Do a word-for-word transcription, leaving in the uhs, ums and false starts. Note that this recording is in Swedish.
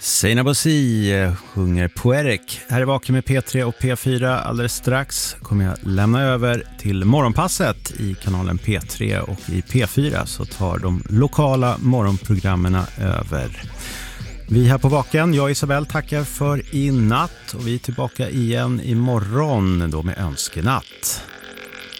Seinabo Si sjunger Poetic. Här är Vaken med P tre och P fyra. Alldeles strax kommer jag lämna över till morgonpasset i kanalen P tre och i P fyra, så tar de lokala morgonprogrammerna över. Vi här på Vaken, jag och Isabel tackar för i natt och vi är tillbaka igen imorgon då med önskenatt.